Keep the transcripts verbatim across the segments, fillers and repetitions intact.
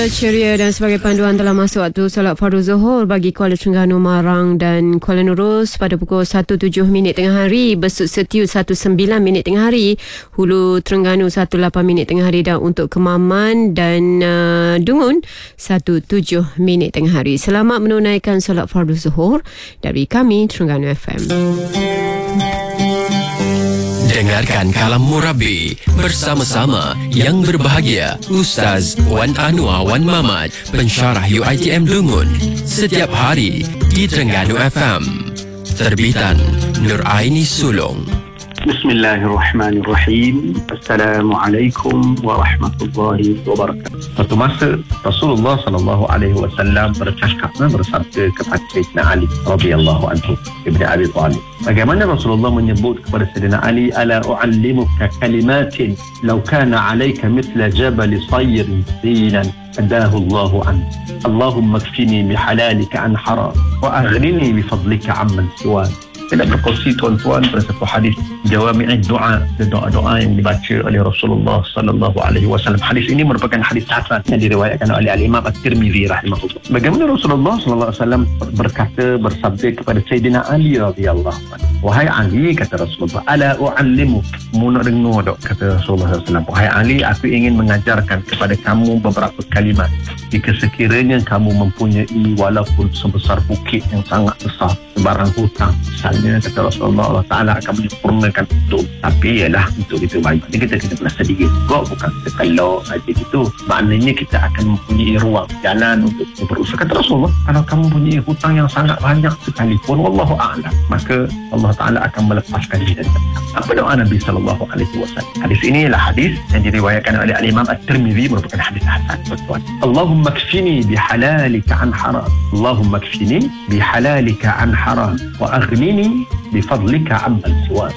Ceria dan sebagai panduan telah masuk waktu solat fardu zuhur bagi Kuala Terengganu, Marang dan Kuala Nurus pada pukul satu tujuh minit tengah hari, Besut Setiu satu sembilan minit tengah hari, Hulu Terengganu satu lapan minit tengah hari, dan untuk Kemaman dan uh, Dungun satu tujuh minit tengah hari. Selamat menunaikan solat fardu zuhur dari kami Terengganu F M. Dengarkan Kalam Murabi bersama-sama yang berbahagia Ustaz Wan Anwar Wan Mamat, pensyarah U I T M Dungun, setiap hari di Terengganu F M. Terbitan Nur Aini Sulong. Bismillahirrahmanirrahim. Assalamualaikum warahmatullahi wabarakatuh. Satu masa Rasulullah sallallahu alaihi wasallam bercakap bersabda kepada Sayyidina Ali radhiyallahu anhu ibn Abi Thalib. Bagaimana Rasulullah menyebut kepada Sayyidina Ali, ala u'allimuka kalimatin law kana 'alayka mithla jabal sayrin dinan adahu Allahu an. Allahumma kfini bihalalika an haram wa aghnini bifadlika amman siwan. Saya nak berkongsi tuan-tuan pada satu hadis jawami'id doa, doa-doa yang dibaca oleh Rasulullah sallallahu alaihi wasallam. Hadis ini merupakan hadis hasan yang diriwayatkan oleh Al-Imam At-Tirmizi rahimahullah. Bagaimana Rasulullah sallallahu alaihi wasallam berkata, bersabda kepada Sayyidina Ali radhiyallahu anhu, wahai Ali, kata Rasulullah, ala u'allimuk, mu nak dengar dok, kata Rasulullah sallallahu alaihi wasallam, wahai Ali, aku ingin mengajarkan kepada kamu beberapa kalimat. Jika sekiranya kamu mempunyai walaupun sebesar bukit yang sangat besar, sebarang hutang misalnya, kata Rasulullah, Allah Ta'ala akan menyempurnakan itu. Tapi ialah untuk kita baik, kita kita pernah sedikit kok, bukan kita kalau saja gitu. Maknanya kita akan mempunyai ruang jalan untuk berusaha. Kata Rasulullah, kalau kamu punya hutang yang sangat banyak sekalipun, wallahu a'lam, maka Allah Ta'ala akan melepaskan kita. Apa doa Nabi sallallahu alaihi wasallam? Hadis ini adalah hadis yang diriwayatkan oleh Al-Imam At-Tirmizi, merupakan hadis hasan, tuan-tuan. Allahumma kfini bihalalika an haram. Allahumma kfini bihalalika an haram wa aghnini bifadlika amman siwak.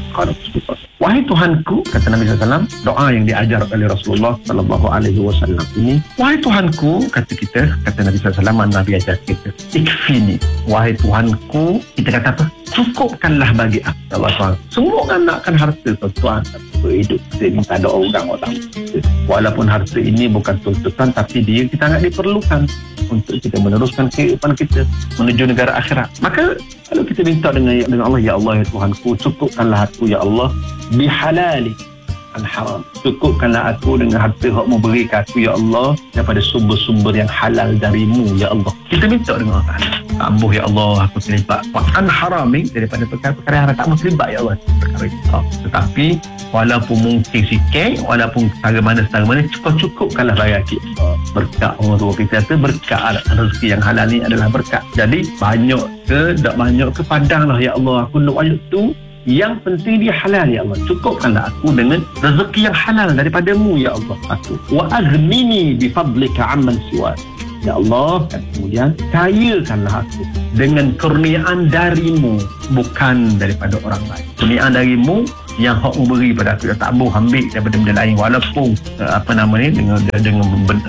Wahai Tuhanku, kata Nabi sallallahu alaihi wasallam, doa yang diajar oleh Rasulullah sallallahu alaihi wasallam ini, wahai Tuhanku, kata kita, kata Nabi sallallahu alaihi wasallam, Nabi ajar kita, ikfini, wahai Tuhanku, kita kata apa? Cukupkanlah bagi aku. Allah Subhanahu. Semua orang nakkan harta, tuan-tuan. Hidup kita minta doa orang-orang. Walaupun harta ini bukan tuntutan, tapi dia kita sangat diperlukan untuk kita meneruskan kehidupan kita menuju negara akhirat. Maka kalau kita minta dengan dengan Allah, ya Allah, ya Tuhanku, cukupkanlah aku, ya Allah, bihalali an haram. Cukupkanlah aku dengan harta yang mu beri ke aku, ya Allah, daripada sumber-sumber yang halal darimu, ya Allah. Kita minta dengan Allah. Ambuh, ya Allah, aku terlibat an haraming, daripada perkara-perkara yang tak mau terlibat, ya Allah, perkara itu. Tetapi walaupun mungkin sikit, walaupun setara mana setara mana, cukup-cukupkanlah bagi kita. Berkat orang tua kita kata, berkat rezeki yang halal ni adalah berkat. Jadi banyak ke tak banyak ke, padanglah, ya Allah, aku nak banyak tu, yang penting dia halal, ya Allah. Cukupkanlah aku dengan rezeki yang halal daripadamu, ya Allah, aku. Wa aghnini bifadlika amman siwak. Ya Allah, dan kemudian kayakanlah aku dengan kurniaan darimu, bukan daripada orang lain. Kurniaan darimu yang hak mu beri pada aku, tak boleh ambil daripada benda lain, walaupun uh, apa nama ni, dengan dengan benda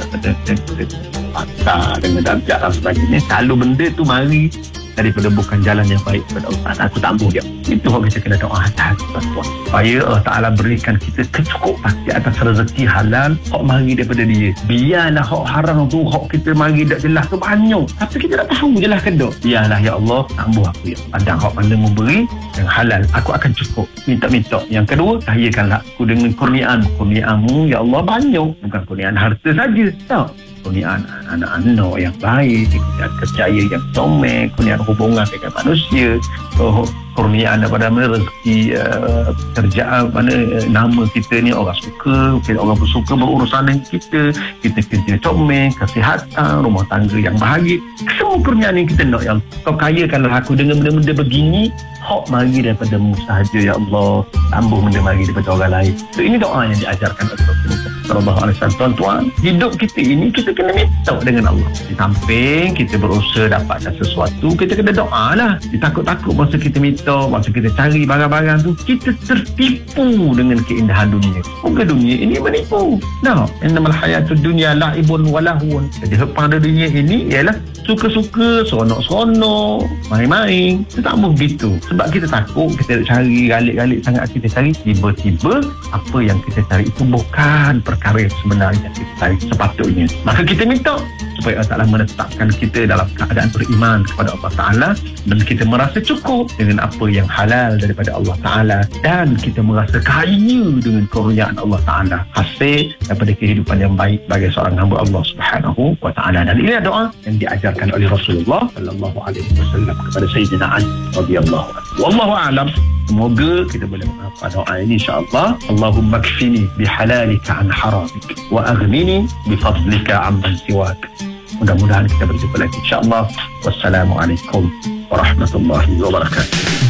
dengan darjat dan sebagainya. Selalu benda tu mari daripada bukan jalan yang baik kepada Allah. Aku tak boleh dia. Itu hak kita kena doa hati, tuan-tuan, supaya Allah Ta'ala berikan kita kecukupan di atas rezeki halal, hak mari daripada dia. Biarlah hak haram tu, hak kita mari tak jelas tu banyak, tapi kita tak tahu jelas ke tak. Biarlah, ya Allah, tambah aku, ya padang hak mana mu beri yang halal, aku akan cukup. Minta-minta. Yang kedua, kayakanlah aku dengan kurniaan. Kurniaanmu, ya Allah, banyak. Bukan kurniaan harta saja, tak. Kurniaan anak-anak yang baik, kurniaan kerjaya yang comel, kurniaan hubungan dengan manusia, kurniaan daripada mana rezeki uh, kerjaan, mana uh, nama kita ni orang suka, orang bersuka berurusan dengan kita, kita kerja comel, kesihatan, rumah tangga yang bahagia. Semua kurniaan yang kita nak, yang kau kayakanlah aku dengan benda-benda begini, hak mari daripada-Mu sahaja, ya Allah, tambah benda mari daripada orang lain. So, ini doa yang diajarkan oleh Rasulullah sallallahu alaihi wasallam. Tuan-tuan, hidup kita ini kita kena minta dengan Allah. Di samping kita berusaha dapatkan sesuatu, kita kena doa lah. Ditakut-takut masa kita minta, masa kita cari barang-barang tu, kita tertipu dengan keindahan dunia. Muka dunia ini menipu. Nah, innamal hayatud dunya la'ibun wa lahun. Jadi hak pada dunia ini ialah suka-suka, seronok-seronok, main-main. Kita tak mau begitu. Sebab kita takut, kita cari galik-galik sangat, kita cari, tiba-tiba apa yang kita cari itu bukan perkara yang sebenarnya kita cari sepatutnya. Maka kita minta supaya Allah Ta'ala menetapkan kita dalam keadaan beriman kepada Allah Ta'ala, dan kita merasa cukup dengan apa yang halal daripada Allah Ta'ala, dan kita merasa kaya dengan kurniaan Allah Ta'ala, hasil daripada kehidupan yang baik bagi seorang hamba Allah Subhanahu wa Ta'ala. Dan ini doa yang diajarkan oleh Rasulullah sallallahu alaihi wasallam kepada Sayyidina Ali radhiyallahu anhu. Wallahu a'lam. Semoga kita boleh menghafal doa ini, insya-Allah. Allahumma kfini bihalalika an haramik wa aghnini bifadlika amman siwak. Mudah-mudahan kita berjumpa lagi, insya-Allah. Wassalamualaikum warahmatullahi wabarakatuh.